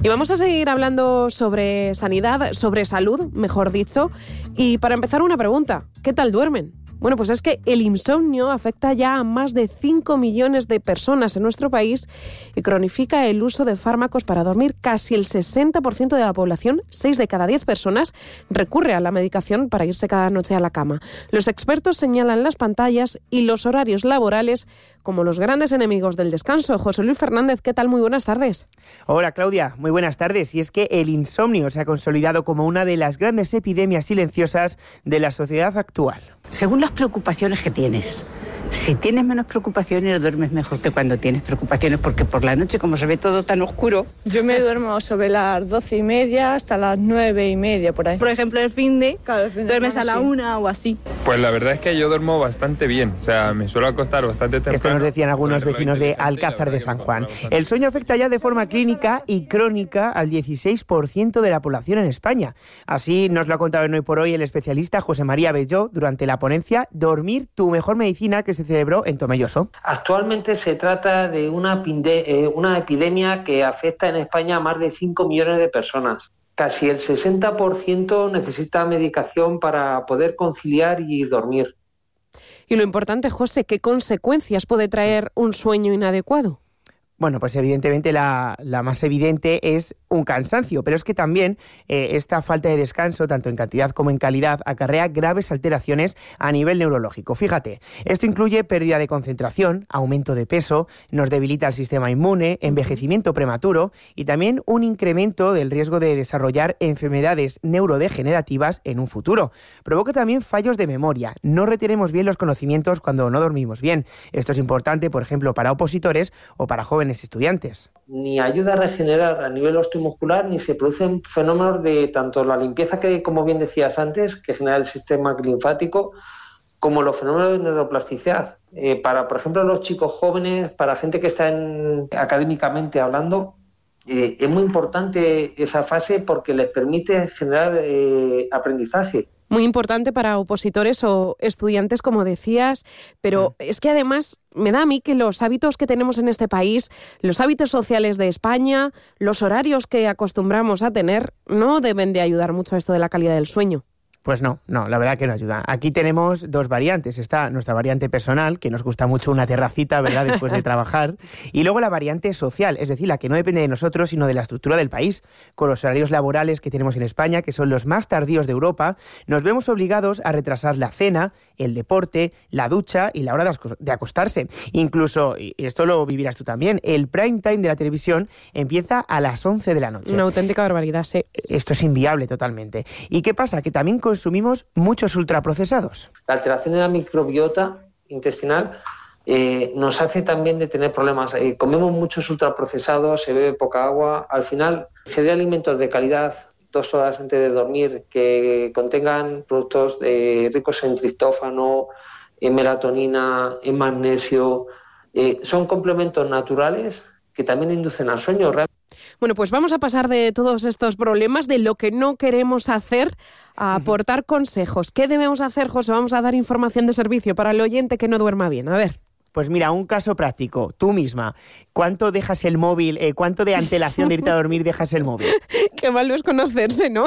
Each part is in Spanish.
Y vamos a seguir hablando sobre sanidad, sobre salud, mejor dicho. Y para empezar, una pregunta. ¿Qué tal duermen? Bueno, pues es que el insomnio afecta ya a más de 5 millones de personas en nuestro país y cronifica el uso de fármacos para dormir. Casi el 60% de la población, 6 de cada 10 personas, recurre a la medicación para irse cada noche a la cama. Los expertos señalan las pantallas y los horarios laborales como los grandes enemigos del descanso. José Luis Fernández, ¿qué tal? Muy buenas tardes. Hola Claudia, muy buenas tardes. Y es que el insomnio se ha consolidado como una de las grandes epidemias silenciosas de la sociedad actual. Según las preocupaciones que tienes. Si tienes menos preocupaciones, duermes mejor que cuando tienes preocupaciones, porque por la noche, como se ve todo tan oscuro... Yo me duermo sobre las 12:30 hasta las 9:30, por ahí. Por ejemplo, el fin de duermes a la 1 o así. Pues la verdad es que yo duermo bastante bien, o sea, me suelo acostar bastante temprano. Esto nos decían algunos vecinos de Alcázar de San Juan. El sueño afecta ya de forma clínica y crónica al 16% de la población en España. Así nos lo ha contado en Hoy por Hoy el especialista José María Belló durante la ponencia Dormir, tu mejor medicina, que se celebró en Tomelloso. Actualmente se trata de una epidemia que afecta en España a más de 5 millones de personas. Casi el 60% necesita medicación para poder conciliar y dormir. Y lo importante, José, ¿qué consecuencias puede traer un sueño inadecuado? Bueno, pues evidentemente la más evidente es un cansancio, pero es que también esta falta de descanso, tanto en cantidad como en calidad, acarrea graves alteraciones a nivel neurológico. Fíjate, esto incluye pérdida de concentración, aumento de peso, nos debilita el sistema inmune, envejecimiento prematuro y también un incremento del riesgo de desarrollar enfermedades neurodegenerativas en un futuro. Provoca también fallos de memoria, no retenemos bien los conocimientos cuando no dormimos bien. Esto es importante, por ejemplo, para opositores o para jóvenes estudiantes. Ni ayuda a regenerar a nivel osteomuscular, ni se producen fenómenos de tanto la limpieza que, como bien decías antes, que genera el sistema linfático, como los fenómenos de neuroplasticidad. Para, por ejemplo, los chicos jóvenes, para gente que está académicamente hablando, es muy importante esa fase porque les permite generar aprendizaje. Muy importante para opositores o estudiantes, como decías, pero es que además me da a mí que los hábitos que tenemos en este país, los hábitos sociales de España, los horarios que acostumbramos a tener, no deben de ayudar mucho a esto de la calidad del sueño. Pues no, la verdad que no ayuda. Aquí tenemos dos variantes. Está nuestra variante personal, que nos gusta mucho una terracita, ¿verdad?, después de trabajar. Y luego la variante social, es decir, la que no depende de nosotros, sino de la estructura del país. Con los horarios laborales que tenemos en España, que son los más tardíos de Europa, nos vemos obligados a retrasar la cena, el deporte, la ducha y la hora de acostarse. Incluso, y esto lo vivirás tú también, el prime time de la televisión empieza a las 11 de la noche. Una auténtica barbaridad, sí. Esto es inviable totalmente. ¿Y qué pasa? Que también consumimos muchos ultraprocesados. La alteración de la microbiota intestinal nos hace también de tener problemas. Comemos muchos ultraprocesados, se bebe poca agua. Al final, ingerir alimentos de calidad 2 horas antes de dormir que contengan productos ricos en triptófano, en melatonina, en magnesio, son complementos naturales que también inducen al sueño. Bueno, pues vamos a pasar de todos estos problemas, de lo que no queremos hacer, a aportar consejos. ¿Qué debemos hacer, José? Vamos a dar información de servicio para el oyente que no duerma bien. A ver. Pues mira, un caso práctico. Tú misma, ¿cuánto dejas el móvil? ¿Cuánto de antelación de irte a dormir dejas el móvil? Qué malo es conocerse, ¿no?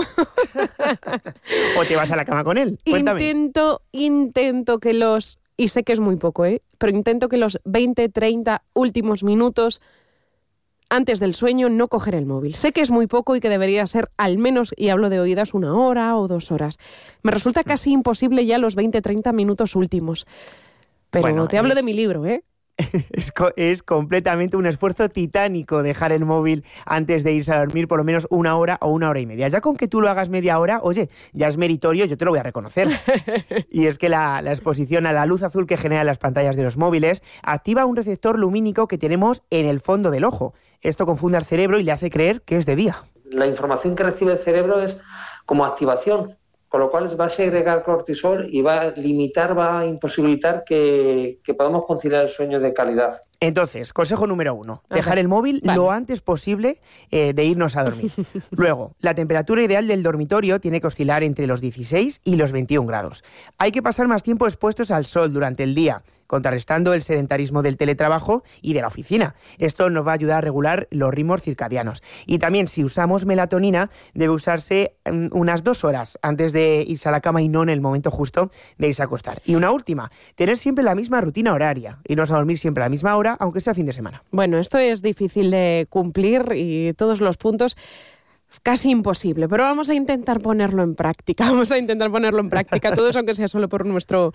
¿O te vas a la cama con él? Cuéntame. Intento que los... Y sé que es muy poco, pero intento que los 20, 30 últimos minutos antes del sueño no coger el móvil. Sé que es muy poco y que debería ser al menos, y hablo de oídas, 1 hora o 2 horas. Me resulta casi imposible ya los 20, 30 minutos últimos. Pero bueno, te hablo de mi libro, ¿eh? Es completamente un esfuerzo titánico dejar el móvil antes de irse a dormir por lo menos 1 hora o 1 hora y media. Ya con que tú lo hagas media hora, oye, ya es meritorio, yo te lo voy a reconocer. Y es que la exposición a la luz azul que generan las pantallas de los móviles activa un receptor lumínico que tenemos en el fondo del ojo. Esto confunde al cerebro y le hace creer que es de día. La información que recibe el cerebro es como activación, con lo cual va a segregar cortisol y va a imposibilitar que podamos conciliar el sueño de calidad. Entonces, consejo número 1, A dejar ver, el móvil vale. lo antes posible de irnos a dormir. Luego, la temperatura ideal del dormitorio tiene que oscilar entre los 16 y los 21 grados. Hay que pasar más tiempo expuestos al sol durante el día, contrarrestando el sedentarismo del teletrabajo y de la oficina. Esto nos va a ayudar a regular los ritmos circadianos. Y también, si usamos melatonina, debe usarse unas 2 horas antes de irse a la cama y no en el momento justo de irse a acostar. Y una última, tener siempre la misma rutina horaria, irnos a dormir siempre a la misma hora, aunque sea fin de semana. Bueno, esto es difícil de cumplir y todos los puntos casi imposible, pero vamos a intentar ponerlo en práctica. Todos, aunque sea solo por nuestro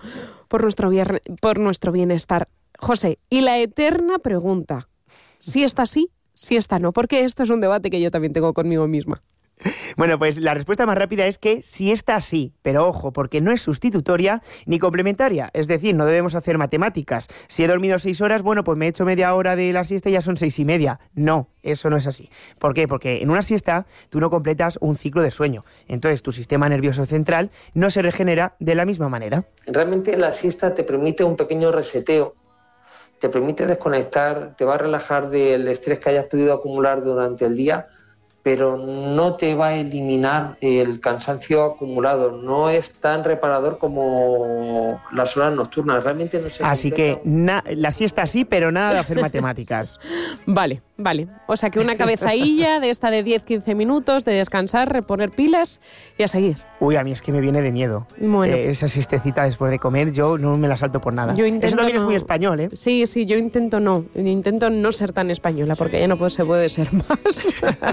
bienestar. José, y la eterna pregunta, si está sí, si está no, porque esto es un debate que yo también tengo conmigo misma. Bueno, pues la respuesta más rápida es que sí está sí, pero ojo, porque no es sustitutoria ni complementaria. Es decir, no debemos hacer matemáticas. Si he dormido 6 horas, bueno, pues me he hecho media hora de la siesta y ya son 6:30. No, eso no es así. ¿Por qué? Porque en una siesta tú no completas un ciclo de sueño. Entonces tu sistema nervioso central no se regenera de la misma manera. Realmente la siesta te permite un pequeño reseteo, te permite desconectar, te va a relajar del estrés que hayas podido acumular durante el día, pero no te va a eliminar el cansancio acumulado. No es tan reparador como las horas nocturnas. Realmente no se Así que completa. la siesta sí, pero nada de hacer matemáticas. Vale. O sea que una cabezadilla de esta de 10-15 minutos, de descansar, reponer pilas y a seguir. Uy, a mí es que me viene de miedo. Bueno. Esa siestecita después de comer, yo no me la salto por nada. Yo intento Eso también es no- muy español, ¿eh? Sí, yo intento no ser tan española, porque ya no se puede ser más.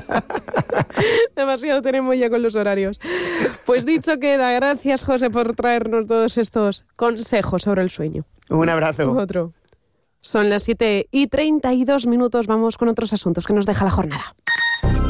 Demasiado tenemos ya con los horarios. Pues dicho queda, gracias José por traernos todos estos consejos sobre el sueño. Un abrazo. Otro. Son las 7:32, vamos con otros asuntos que nos deja la jornada.